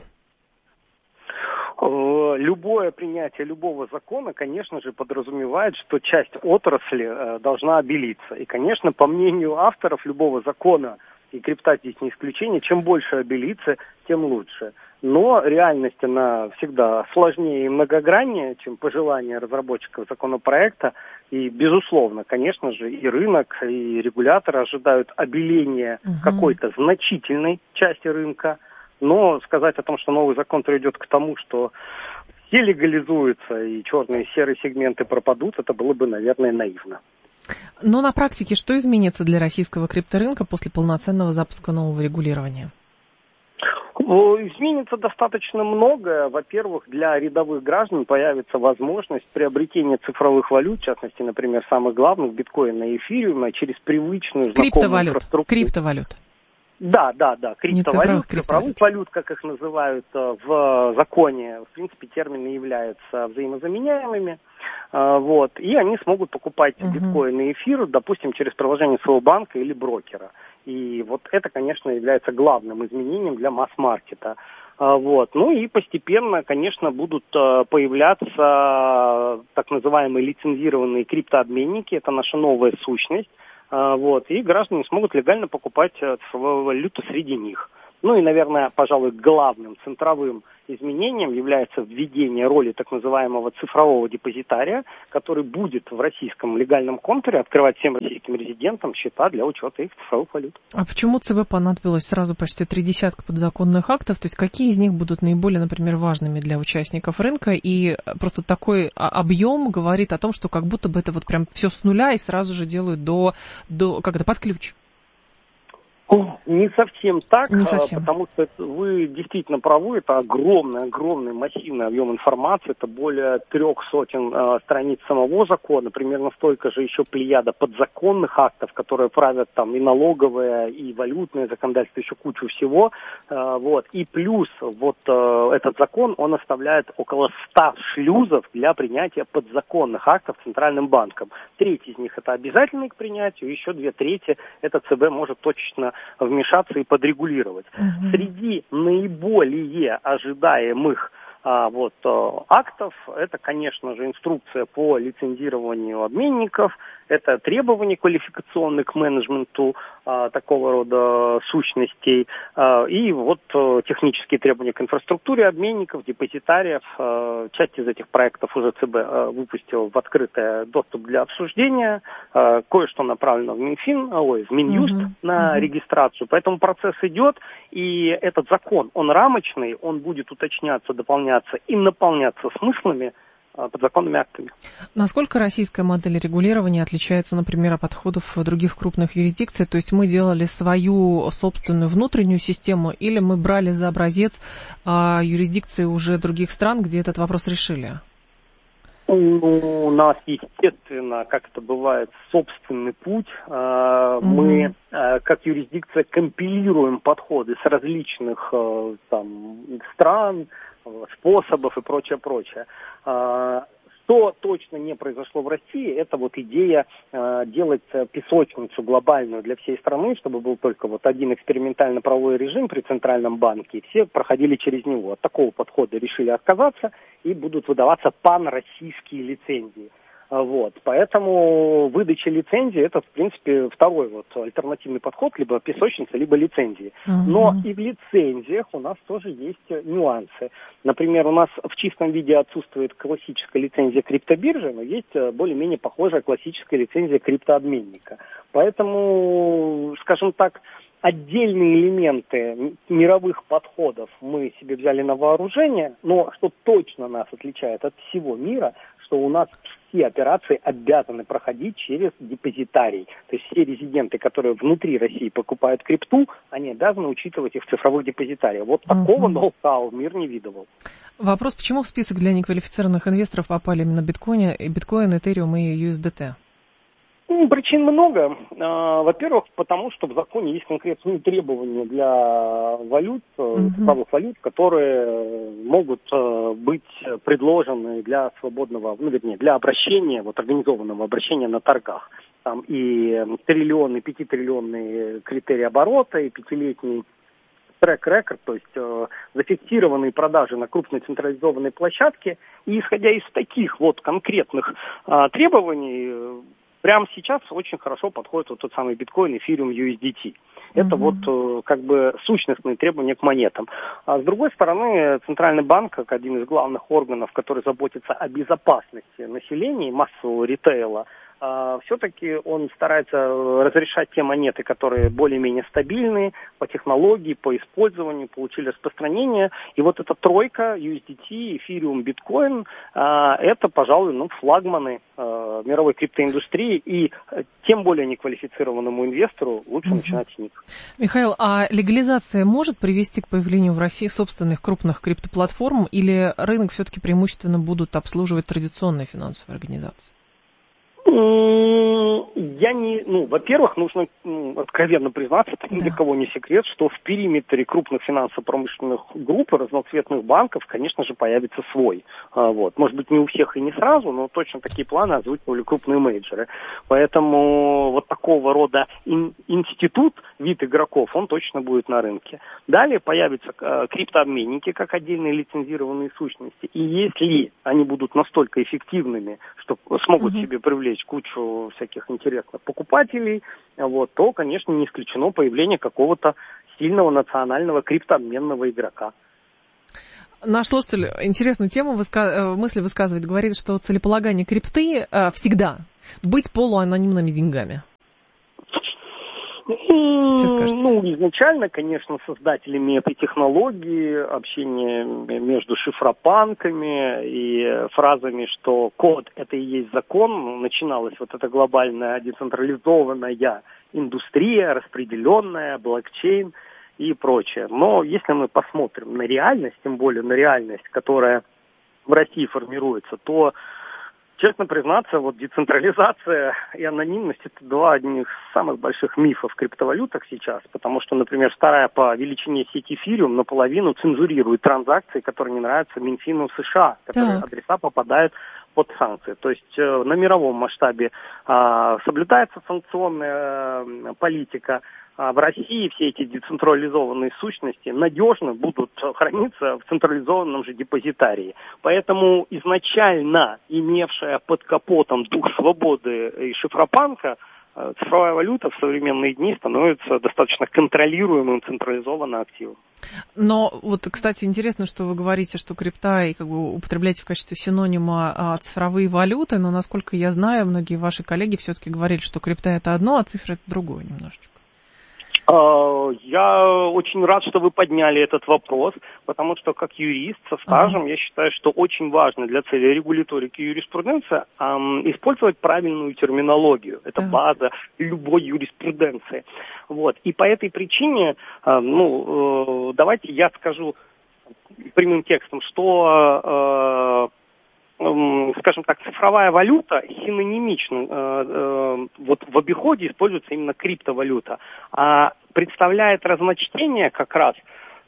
Любое принятие любого закона, конечно же, подразумевает, что часть отрасли должна обелиться. И, конечно, по мнению авторов любого закона, и крипта здесь не исключение, чем больше обелится, тем лучше. Но реальность, она всегда сложнее и многограннее, чем пожелания разработчиков законопроекта. И, безусловно, конечно же, и рынок, и регуляторы ожидают обеления какой-то значительной части рынка. Но сказать о том, что новый закон приведет к тому, что все легализуются и черные и серые сегменты пропадут, это было бы, наверное, наивно. Но на практике что изменится для российского крипторынка после полноценного запуска нового регулирования? Изменится достаточно многое. Во-первых, для рядовых граждан появится возможность приобретения цифровых валют, в частности, например, самых главных, биткоина и эфириума, через привычную знакомую инфраструктуру. Криптовалют. Да, криптовалют, цифровых валют, как их называют в законе, в принципе, термины являются взаимозаменяемыми, вот, и они смогут покупать биткоин и эфир, допустим, через приложение своего банка или брокера. И вот это, конечно, является главным изменением для масс-маркета. Вот. Ну и постепенно, конечно, будут появляться так называемые лицензированные криптообменники, это наша новая сущность. Вот, и граждане смогут легально покупать цифровую валюту среди них. Ну и, наверное, пожалуй, главным центровым изменением является введение роли так называемого цифрового депозитария, который будет в российском легальном контуре открывать всем российским резидентам счета для учета их цифровых валют. А почему ЦБ понадобилось сразу почти 30 подзаконных актов? То есть какие из них будут наиболее, например, важными для участников рынка? И просто такой объем говорит о том, что как будто бы это вот прям все с нуля и сразу же делают под ключ. Не совсем так, Не совсем. Потому что вы действительно правы, это огромный массивный объем информации, это более 300 страниц самого закона, примерно столько же еще плеяда подзаконных актов, которые правят там и налоговое, и валютное законодательство, еще кучу всего, вот, и плюс вот этот закон, он оставляет около 100 шлюзов для принятия подзаконных актов Центральным банком. Треть из них это обязательный к принятию, еще 2/3 это ЦБ может точечно вмешаться и подрегулировать. Среди наиболее ожидаемых актов, это, конечно же, инструкция по лицензированию обменников, это требования квалификационные к менеджменту такого рода сущностей, и вот технические требования к инфраструктуре обменников, депозитариев. Часть из этих проектов уже ЦБ выпустил в открытый доступ для обсуждения, кое-что направлено в Минюст на регистрацию, поэтому процесс идет, и этот закон, он рамочный, он будет уточняться, дополняться и наполняться смыслами подзаконными актами. Насколько российская модель регулирования отличается, например, от подходов других крупных юрисдикций? То есть мы делали свою собственную внутреннюю систему или мы брали за образец юрисдикции уже других стран, где этот вопрос решили? У нас, естественно, как это бывает, собственный путь. Мы, как юрисдикция, компилируем подходы с различных стран, способов и прочее. Что точно не произошло в России, это вот идея делать песочницу глобальную для всей страны, чтобы был только вот один экспериментально-правовой режим при Центральном банке, и все проходили через него. От такого подхода решили отказаться, и будут выдаваться панроссийские лицензии. Вот. Поэтому выдача лицензии это, в принципе, второй вот альтернативный подход, либо песочница, либо лицензии. Но и в лицензиях у нас тоже есть нюансы. Например, у нас в чистом виде отсутствует классическая лицензия криптобиржи, но есть более-менее похожая классическая лицензия криптообменника. Поэтому, скажем так, отдельные элементы мировых подходов мы себе взяли на вооружение, но что точно нас отличает от всего мира, что у нас все операции обязаны проходить через депозитарий. То есть все резиденты, которые внутри России покупают крипту, они обязаны учитывать их в цифровых депозитариях. Вот такого ноу-хау мир не видывал. Вопрос, почему в список для неквалифицированных инвесторов попали именно биткоин, Эthereum и USDT? Причин много. Во-первых, потому что в законе есть конкретные требования для валют, цифровых валют, которые могут быть предложены для свободного, для обращения, вот организованного обращения на торгах. Там и триллионный, 5-триллионный критерий оборота, и 5-летний трек-рекорд, то есть зафиксированные продажи на крупной централизованной площадке. И исходя из таких вот конкретных требований, прямо сейчас очень хорошо подходит вот тот самый биткоин, эфириум, USDT. Это вот как бы сущностные требования к монетам. А с другой стороны, Центральный банк, как один из главных органов, который заботится о безопасности населения и массового ритейла, все-таки он старается разрешать те монеты, которые более-менее стабильные по технологии, по использованию, получили распространение. И вот эта тройка, USDT, эфириум, биткоин, это, пожалуй, флагманы мировой криптоиндустрии, и тем более неквалифицированному инвестору лучше начинать с них. Михаил, а легализация может привести к появлению в России собственных крупных криптоплатформ, или рынок все-таки преимущественно будут обслуживать традиционные финансовые организации? Во-первых, нужно откровенно признаться, это ни для кого не секрет, что в периметре крупных финансово-промышленных групп и разноцветных банков, конечно же, появится свой. Может быть, не у всех и не сразу, но точно такие планы озвучивали крупные менеджеры. Поэтому вот такого рода институт, вид игроков, он точно будет на рынке. Далее появятся криптообменники, как отдельные лицензированные сущности. И если они будут настолько эффективными, что смогут себе привлечь кучу всяких интересных покупателей, то, конечно, не исключено появление какого-то сильного национального криптообменного игрока. Наш слушатель интересную тему мысли высказывает, говорит, что целеполагание крипты всегда быть полуанонимными деньгами. Изначально, конечно, создателями этой технологии, общение между шифропанками и фразами, что код – это и есть закон, начиналась вот эта глобальная децентрализованная индустрия, распределенная, блокчейн и прочее. Но если мы посмотрим на реальность, тем более на реальность, которая в России формируется, то, честно признаться, децентрализация и анонимность – это два одних из самых больших мифов в криптовалютах сейчас, потому что, например, вторая по величине сеть Эфириум наполовину цензурирует транзакции, которые не нравятся Минфину США, которые адреса попадают под санкции. То есть на мировом масштабе соблюдается санкционная политика, а в России все эти децентрализованные сущности надежно будут храниться в централизованном же депозитарии. Поэтому изначально имевшая под капотом дух свободы и шифропанка, цифровая валюта в современные дни становится достаточно контролируемым централизованным активом. Но кстати, интересно, что вы говорите, что крипта и употребляете в качестве синонима цифровые валюты, но, насколько я знаю, многие ваши коллеги все-таки говорили, что крипта это одно, а цифра это другое немножечко. Я очень рад, что вы подняли этот вопрос, потому что как юрист со стажем я считаю, что очень важно для цели регуляторики и юриспруденции использовать правильную терминологию. Это база любой юриспруденции. И по этой причине, давайте я скажу прямым текстом, что скажем так, цифровая валюта синонимична, в обиходе используется именно криптовалюта, а представляет разночтение как раз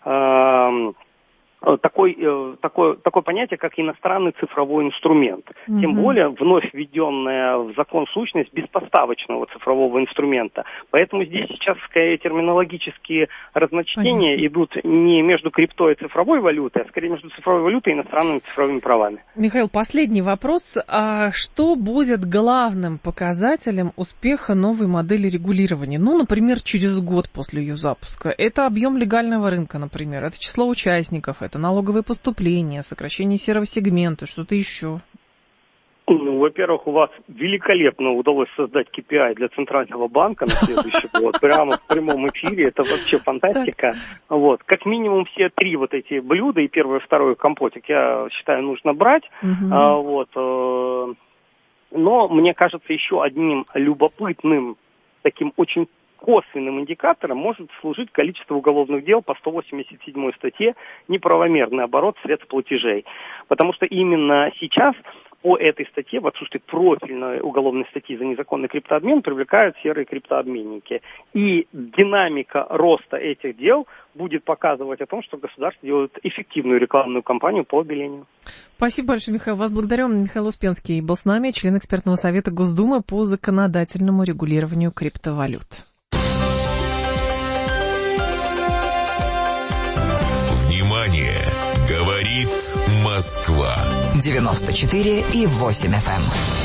такое понятие, как иностранный цифровой инструмент. Тем более вновь введенная в закон сущность беспоставочного цифрового инструмента. Поэтому здесь сейчас скорее терминологические разночтения идут не между крипто и цифровой валютой, а скорее между цифровой валютой и иностранными цифровыми правами. Михаил, последний вопрос. Что будет главным показателем успеха новой модели регулирования? Например, через год после ее запуска. Это объем легального рынка, например, это число участников, это налоговые поступления, сокращение серого сегмента, что-то еще? Во-первых, у вас великолепно удалось создать KPI для Центрального банка на следующий год. Прямо в прямом эфире. Это вообще фантастика. Как минимум все три эти блюда, и первое, и второе компотик, я считаю, нужно брать. Но мне кажется, еще одним любопытным, таким очень косвенным индикатором может служить количество уголовных дел по 187 статье «Неправомерный оборот средств платежей». Потому что именно сейчас по этой статье, в отсутствии профильной уголовной статьи за незаконный криптообмен, привлекают серые криптообменники. И динамика роста этих дел будет показывать о том, что государство делает эффективную рекламную кампанию по обелению. Спасибо большое, Михаил. Вас благодарю. Михаил Успенский был с нами, член экспертного совета Госдумы по законодательному регулированию криптовалют. Внимание! Говорит Москва. 94,8 FM.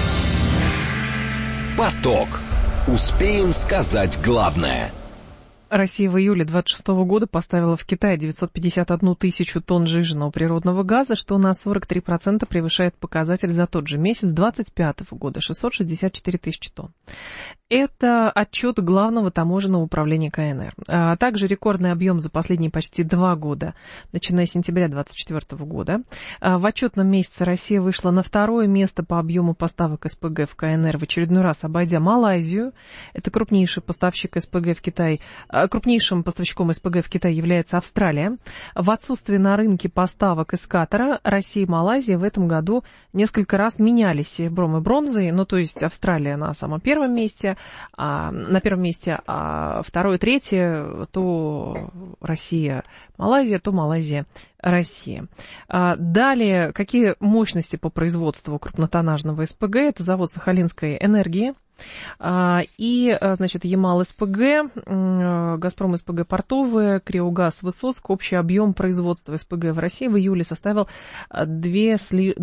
Поток. Успеем сказать главное. Россия в июле 2026 года поставила в Китай 951 тысячу тонн сжиженного природного газа, что на 43% превышает показатель за тот же месяц 2025 года, 664 тысячи тонн. Это отчет Главного таможенного управления КНР. А также рекордный объем за последние почти 2 года, начиная с сентября 2024 года. В отчетном месяце Россия вышла на 2-е место по объему поставок СПГ в КНР, в очередной раз обойдя Малайзию. Это крупнейший поставщик СПГ в Китай, Крупнейшим поставщиком СПГ в Китай является Австралия. В отсутствие на рынке поставок из Катара Россия и Малайзия в этом году несколько раз менялись серебром и бронзой. Ну, то есть Австралия на самом первом месте, а второе, третье, то Россия, Малайзия, то Малайзия, Россия. Далее, какие мощности по производству крупнотоннажного СПГ? Это завод Сахалинской энергии. И, значит, Ямал-СПГ, Газпром СПГ Портовая, Криогаз Высоцк. Общий объем производства СПГ в России в июле составил 2,34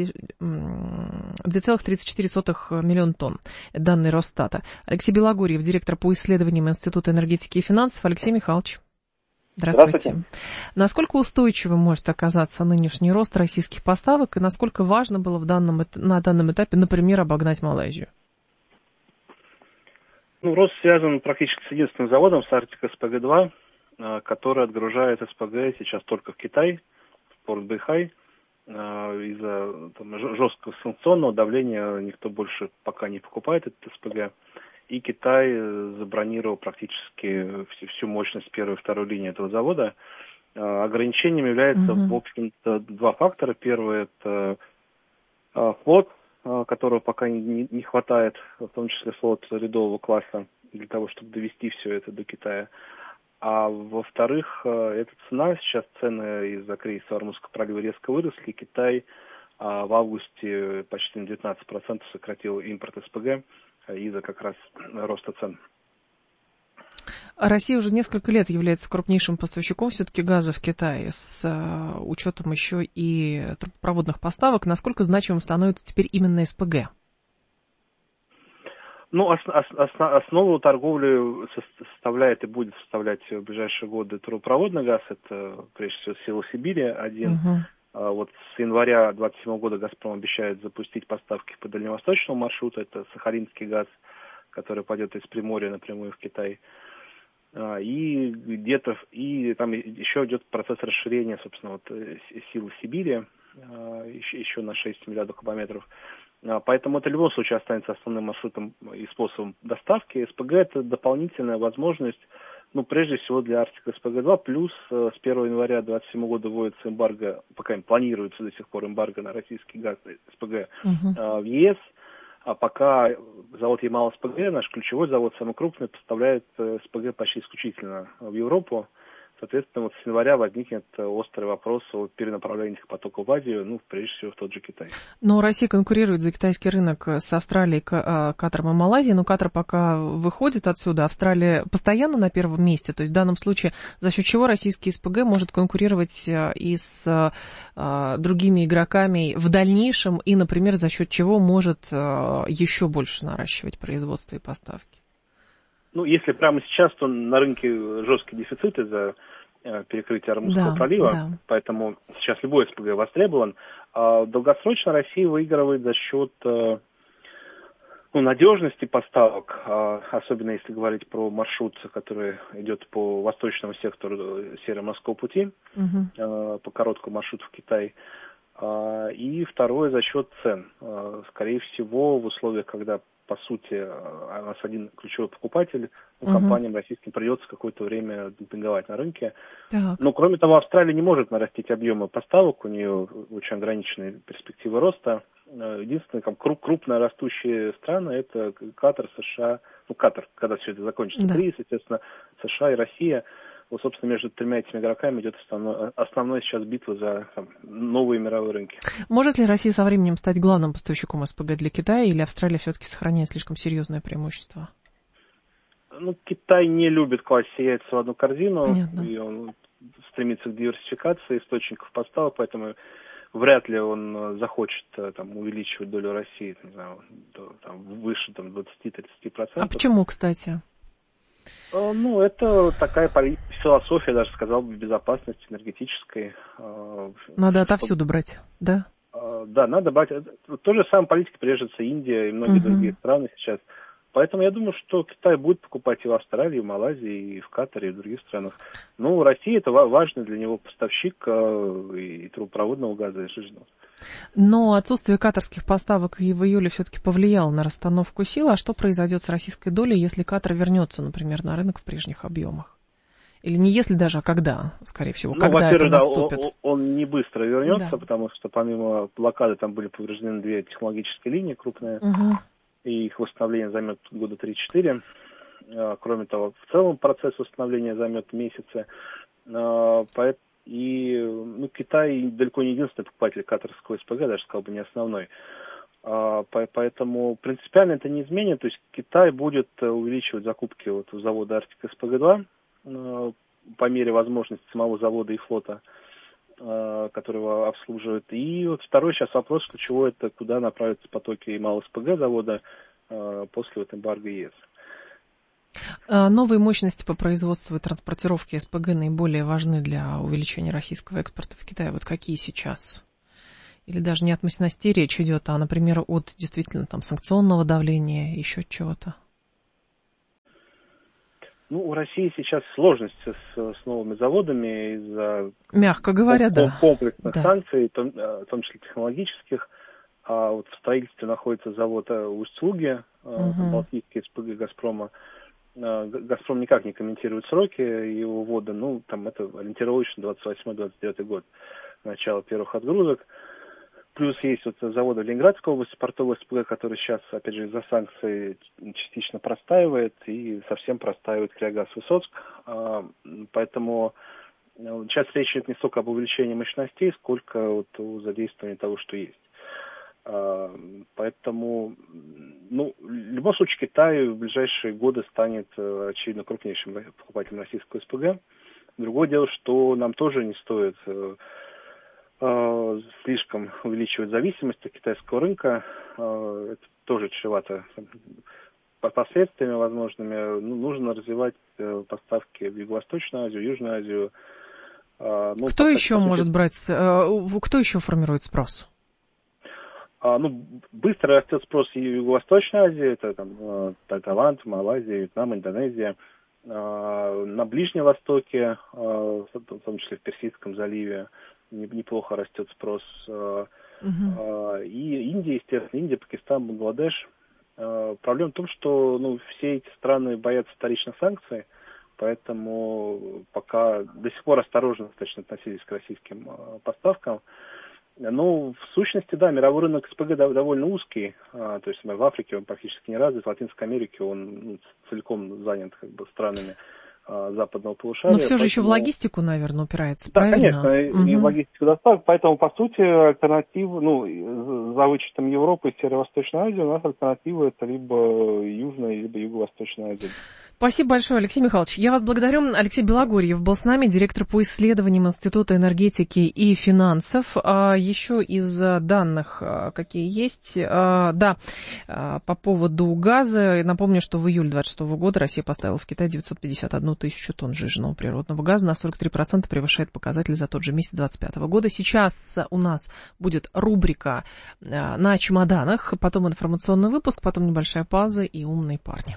миллиона тонн. Данные Росстата. Алексей Белогорьев, директор по исследованиям Института энергетики и финансов. Алексей Михайлович. Здравствуйте. Насколько устойчивым может оказаться нынешний рост российских поставок и насколько важно было на данном этапе, например, обогнать Малайзию? Ну, рост связан практически с единственным заводом, с Арктика СПГ-2, который отгружает СПГ сейчас только в Китай, в порт Бэйхай. Из-за жесткого санкционного давления никто больше пока не покупает этот СПГ. И Китай забронировал практически всю мощность первой и второй линии этого завода. Ограничением является, в общем-то, два фактора. Первый – это флот, которого пока не хватает, в том числе флот рядового класса, для того, чтобы довести все это до Китая. А во-вторых, эта цена, сейчас цены из-за кризиса Ормузского пролива резко выросли. Китай в августе почти на 19% сократил импорт СПГ из-за как раз роста цен. Россия уже несколько лет является крупнейшим поставщиком все-таки газа в Китае с учетом еще и трубопроводных поставок. Насколько значимым становится теперь именно СПГ? Ну, основу торговли составляет и будет составлять в ближайшие годы трубопроводный газ. Это, прежде всего, Сила Сибири-1. Вот с января 2027 года «Газпром» обещает запустить поставки по дальневосточному маршруту. Это сахалинский газ, который пойдет из Приморья напрямую в Китай. И где-то там еще идет процесс расширения, собственно, вот Силы Сибири еще на 6 миллиардов кубометров. Поэтому это в любом случае останется основным маршрутом и способом доставки. СПГ – это дополнительная возможность, ну, прежде всего для Арктика СПГ-2, плюс с 1 января 2027 года вводится эмбарго, пока планируется до сих пор эмбарго на российский газ СПГ в ЕС. А пока завод Ямал-СПГ, наш ключевой завод, самый крупный, поставляет СПГ почти исключительно в Европу. Соответственно, вот с января возникнет острый вопрос о перенаправлении этих потоков в Азию, ну, прежде всего, в тот же Китай. Но Россия конкурирует за китайский рынок с Австралией, Катаром и Малайзией, но Катар пока выходит отсюда, Австралия постоянно на первом месте, то есть в данном случае за счет чего российский СПГ может конкурировать и с другими игроками в дальнейшем, и, например, за счет чего может еще больше наращивать производство и поставки? Ну, если прямо сейчас, то на рынке жесткий дефицит из-за перекрытия Ормузского пролива, поэтому сейчас любой СПГ востребован. А долгосрочно Россия выигрывает за счет надежности поставок, особенно если говорить про маршрут, который идет по восточному сектору Северо-Морского пути, по короткому маршруту в Китай. И второе за счет цен. Скорее всего, в условиях, когда по сути, у нас один ключевой покупатель, компаниям российским придется какое-то время демпинговать на рынке. Но, кроме того, Австралия не может нарастить объемы поставок, у нее очень ограниченные перспективы роста. Единственные крупно растущие страны – это Катар, США, Катар, когда все это закончится, кризис, естественно, США и Россия. Вот, собственно, между тремя этими игроками идет основной сейчас битва за новые мировые рынки. Может ли Россия со временем стать главным поставщиком СПГ для Китая, или Австралия все-таки сохраняет слишком серьезное преимущество? Ну, Китай не любит класть все яйца в одну корзину, и он стремится к диверсификации источников поставок, поэтому вряд ли он захочет увеличивать долю России, не знаю, выше 20-30%. А почему, кстати? Ну, это такая философия, даже сказал бы, безопасности энергетической. Надо отовсюду брать, да? Да, надо брать. То же самое политика придерживается Индия и многие другие страны сейчас. Поэтому я думаю, что Китай будет покупать и в Австралии, и в Малайзии, и в Катаре, и в других странах. Ну, Россия – это важный для него поставщик и трубопроводного газа, и жиженного. Но отсутствие катарских поставок и в июле все-таки повлияло на расстановку сил. А что произойдет с российской долей, если Катар вернется, например, на рынок в прежних объемах? Или не если даже, а когда, скорее всего, когда это наступит? Да, он не быстро вернется, потому что помимо блокады там были повреждены 2 технологические линии крупные, и их восстановление займет года 3-4. Кроме того, в целом процесс восстановления займет месяцы. И Китай далеко не единственный покупатель катарского СПГ, даже сказал бы не основной. Поэтому принципиально это не изменит. То есть Китай будет увеличивать закупки у завода Арктик СПГ-2 по мере возможности самого завода и флота, который его обслуживает. И второй сейчас вопрос ключевой, это куда направятся потоки и МАЛ-СПГ завода после эмбарго ЕС. Новые мощности по производству и транспортировке СПГ наиболее важны для увеличения российского экспорта в Китай. Вот какие сейчас? Или даже не от мощностей речь идет, а, например, от действительно там санкционного давления, еще чего-то? У России сейчас сложности с новыми заводами из-за, мягко говоря, комплексных санкций, в том числе технологических. А в строительстве находится завод Усть-Луги, балтийский СПГ «Газпрома». «Газпром» никак не комментирует сроки его ввода. Там это ориентировочно 28-29 год, начало первых отгрузок. Плюс есть завод в Ленинградской области, портовый СПГ, который сейчас, опять же, из-за санкций частично простаивает, и совсем простаивает Кривогаз-Высоцк. Поэтому сейчас речь идет не столько об увеличении мощностей, сколько о задействовании того, что есть. Поэтому, в любом случае, Китай в ближайшие годы станет, очевидно, крупнейшим покупателем российского СПГ. Другое дело, что нам тоже не стоит слишком увеличивать зависимость от китайского рынка. Это тоже чревато последствиями возможными. Нужно развивать поставки в Юго-Восточную Азию, Южную Азию. Кто еще может брать, кто еще формирует спрос? Быстро растет спрос в Юго-Восточной Азии, это Таиланд, Малайзия, Вьетнам, Индонезия. На Ближнем Востоке, в том числе в Персидском заливе, неплохо растет спрос. И Индия, естественно, Индия, Пакистан, Бангладеш. Проблема в том, что все эти страны боятся вторичных санкций, поэтому пока до сих пор осторожно достаточно относились к российским поставкам. В сущности, да, мировой рынок СПГ довольно узкий, то есть в Африке он практически не развит, в Латинской Америке он целиком занят странами западного полушария. Но все же еще в логистику, наверное, упирается, да, правильно? Конечно, и в логистику доставок, поэтому, по сути, альтернатива, за вычетом Европы и Северо-Восточной Азии, у нас альтернатива это либо Южная, либо Юго-Восточная Азия. Спасибо большое, Алексей Михайлович. Я вас благодарю. Алексей Белогорьев был с нами, директор по исследованиям Института энергетики и финансов. Еще из данных, какие есть, по поводу газа. Напомню, что в июле 2026 года Россия поставила в Китай 951 тысячу тонн сжиженного природного газа, на 43% превышает показатель за тот же месяц 2025 года. Сейчас у нас будет рубрика «На чемоданах», потом информационный выпуск, потом небольшая пауза и «Умные парни».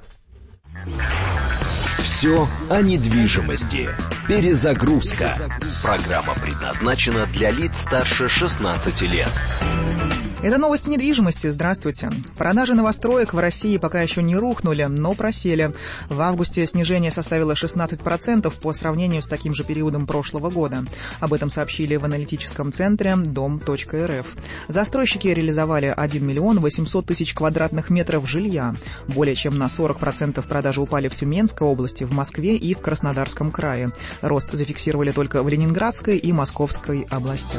Все о недвижимости. Перезагрузка. Программа предназначена для лиц старше 16 лет. Это новости недвижимости. Здравствуйте. Продажи новостроек в России пока еще не рухнули, но просели. В августе снижение составило 16% по сравнению с таким же периодом прошлого года. Об этом сообщили в аналитическом центре Дом.рф. Застройщики реализовали 1 миллион 800 тысяч квадратных метров жилья. Более чем на 40% продажи упали в Тюменской области, в Москве и в Краснодарском крае. Рост зафиксировали только в Ленинградской и Московской областях.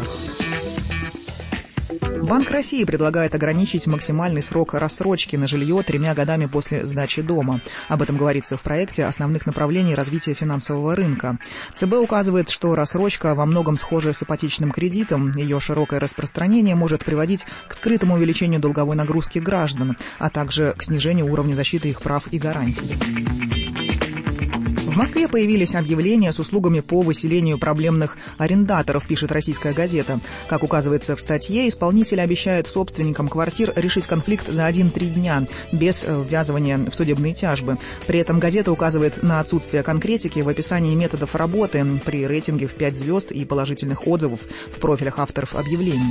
Банк России предлагает ограничить максимальный срок рассрочки на жилье 3 годами после сдачи дома. Об этом говорится в проекте основных направлений развития финансового рынка. ЦБ указывает, что рассрочка во многом схожа с ипотечным кредитом. Ее широкое распространение может приводить к скрытому увеличению долговой нагрузки граждан, а также к снижению уровня защиты их прав и гарантий. В Москве появились объявления с услугами по выселению проблемных арендаторов, пишет «Российская газета». Как указывается в статье, исполнители обещают собственникам квартир решить конфликт за 1-3 дня, без ввязывания в судебные тяжбы. При этом газета указывает на отсутствие конкретики в описании методов работы при рейтинге в 5 звезд и положительных отзывов в профилях авторов объявлений.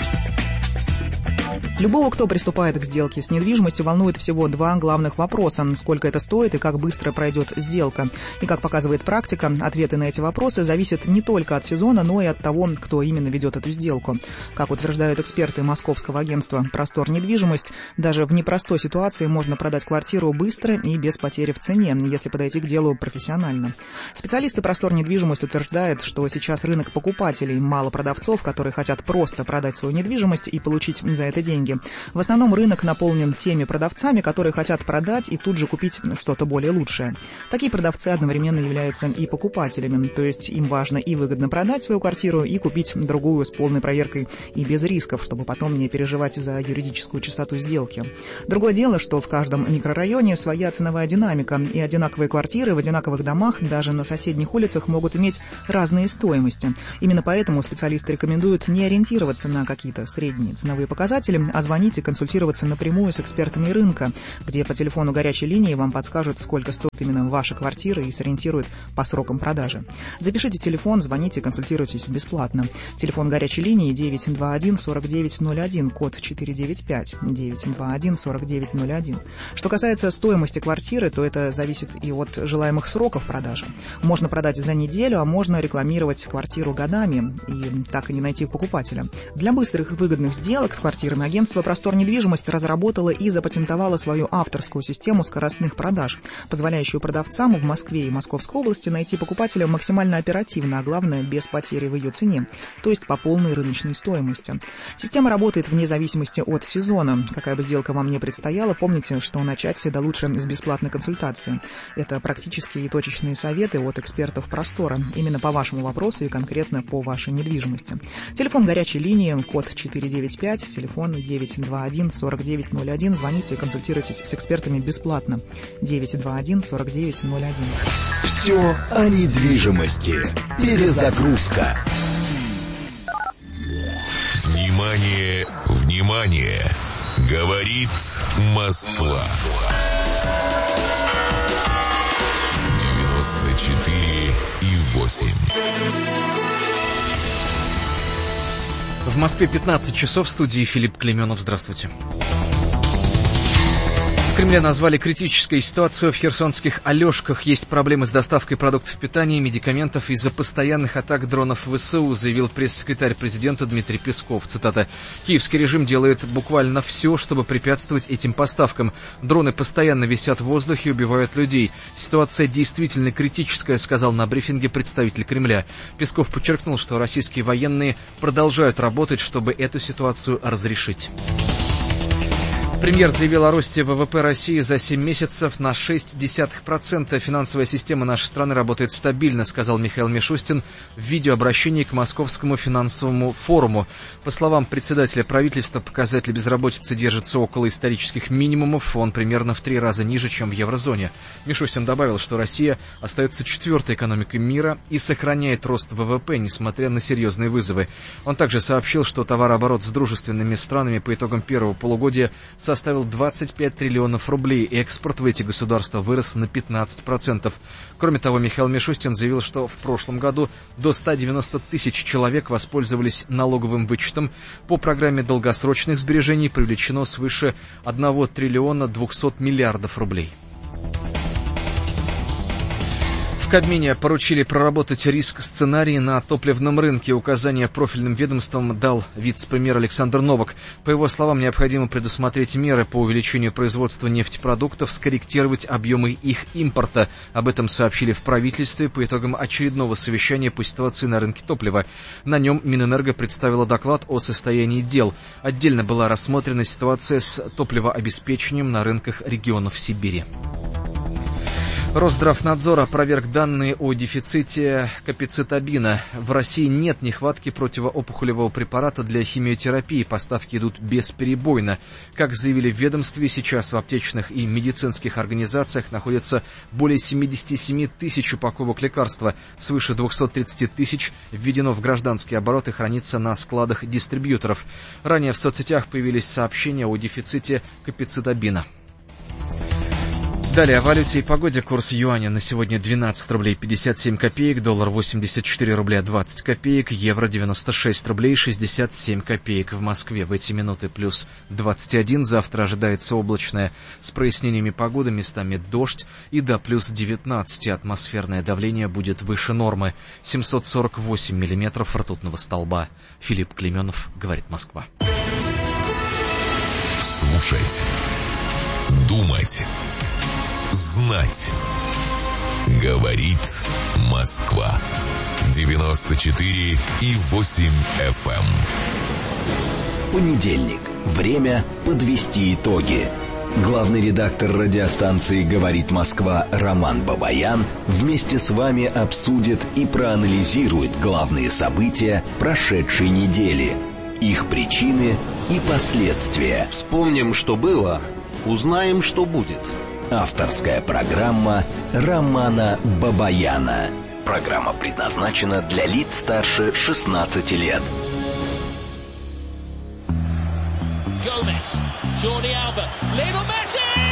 Любого, кто приступает к сделке с недвижимостью, волнует всего два главных вопроса: сколько это стоит и как быстро пройдет сделка. И, как показывает практика, ответы на эти вопросы зависят не только от сезона, но и от того, кто именно ведет эту сделку. Как утверждают эксперты московского агентства «Простор недвижимость», даже в непростой ситуации можно продать квартиру быстро и без потери в цене, если подойти к делу профессионально. Специалисты «Простор недвижимость» утверждают, что сейчас рынок покупателей, мало продавцов, которые хотят просто продать свою недвижимость и получить за это деньги. В основном рынок наполнен теми продавцами, которые хотят продать и тут же купить что-то более лучшее. Такие продавцы одновременно являются и покупателями, то есть им важно и выгодно продать свою квартиру и купить другую с полной проверкой и без рисков, чтобы потом не переживать за юридическую чистоту сделки. Другое дело, что в каждом микрорайоне своя ценовая динамика, и одинаковые квартиры в одинаковых домах даже на соседних улицах могут иметь разные стоимости. Именно поэтому специалисты рекомендуют не ориентироваться на какие-то средние ценовые показатели, а звонить и консультироваться напрямую с экспертами рынка, где по телефону горячей линии вам подскажут, сколько стоит именно ваша квартира и сориентируют по срокам продажи. Запишите телефон, звоните, консультируйтесь бесплатно. Телефон горячей линии 921-4901, код 495, 921-4901. Что касается стоимости квартиры, то это зависит и от желаемых сроков продажи. Можно продать за неделю, а можно рекламировать квартиру годами и так и не найти покупателя. Для быстрых и выгодных сделок с квартирами агентство «Простор недвижимость» разработало и запатентовало свою авторскую систему скоростных продаж, позволяющую продавцам в Москве и Московской области найти покупателя максимально оперативно, а главное, без потери в ее цене, то есть по полной рыночной стоимости. Система работает вне зависимости от сезона. Какая бы сделка вам ни предстояла, помните, что начать всегда лучше с бесплатной консультации. Это практические и точечные советы от экспертов «Простора», именно по вашему вопросу и конкретно по вашей недвижимости. Телефон горячей линии, код 495, телефон 921-4901. Звоните и консультируйтесь с экспертами бесплатно. 921-4901. Все о недвижимости. Перезагрузка. Внимание, внимание! Говорит Москва. 94,8. В Москве 15 часов, в студии Филипп Клеменов. Здравствуйте. В Кремле назвали критической ситуацию в херсонских Алешках. Есть проблемы с доставкой продуктов питания и медикаментов из-за постоянных атак дронов ВСУ, заявил пресс-секретарь президента Дмитрий Песков. Цитата. «Киевский режим делает буквально все, чтобы препятствовать этим поставкам. Дроны постоянно висят в воздухе и убивают людей. Ситуация действительно критическая», сказал на брифинге представитель Кремля. Песков подчеркнул, что российские военные продолжают работать, чтобы эту ситуацию разрешить. Премьер заявил о росте ВВП России за 7 месяцев на 0,6%. Финансовая система нашей страны работает стабильно, сказал Михаил Мишустин в видеообращении к Московскому финансовому форуму. По словам председателя правительства, показатель безработицы держится около исторических минимумов. Он примерно в 3 раза ниже, чем в еврозоне. Мишустин добавил, что Россия остается 4-й экономикой мира и сохраняет рост ВВП, несмотря на серьезные вызовы. Он также сообщил, что товарооборот с дружественными странами по итогам первого полугодия составил 25 триллионов рублей, и экспорт в эти государства вырос на 15%. Кроме того, Михаил Мишустин заявил, что в прошлом году до 190 тысяч человек воспользовались налоговым вычетом. По программе долгосрочных сбережений привлечено свыше 1 триллиона 200 миллиардов рублей. В Кабмине поручили проработать риск-сценарии на топливном рынке. Указания профильным ведомствам дал вице-премьер Александр Новак. По его словам, необходимо предусмотреть меры по увеличению производства нефтепродуктов, скорректировать объемы их импорта. Об этом сообщили в правительстве по итогам очередного совещания по ситуации на рынке топлива. На нем Минэнерго представила доклад о состоянии дел. Отдельно была рассмотрена ситуация с топливообеспечением на рынках регионов Сибири. Росздравнадзор опроверг данные о дефиците капецитабина. В России нет нехватки противоопухолевого препарата для химиотерапии. Поставки идут бесперебойно. Как заявили в ведомстве, сейчас в аптечных и медицинских организациях находится более 77 тысяч упаковок лекарства. Свыше 230 тысяч введено в гражданский оборот и хранится на складах дистрибьюторов. Ранее в соцсетях появились сообщения о дефиците капецитабина. Далее о валюте и погоде. Курс юаня на сегодня 12 рублей 57 копеек, доллар 84 рубля 20 копеек, евро 96 рублей 67 копеек. В Москве в эти минуты плюс 21. Завтра ожидается облачное с прояснениями погоды, местами дождь, и до плюс 19. Атмосферное давление будет выше нормы. 748 миллиметров ртутного столба. Филипп Клейменов, говорит Москва. Слушать. Думать. Знать. Говорит Москва. 94,8 FM. Понедельник. Время подвести итоги. Главный редактор радиостанции «Говорит Москва» Роман Бабаян вместе с вами обсудит и проанализирует главные события прошедшей недели, их причины и последствия. Вспомним, что было, узнаем, что будет. Авторская программа Романа Бабаяна. Программа предназначена для лиц старше 16 лет. Gomez, Jordi Alba, Lionel Messi!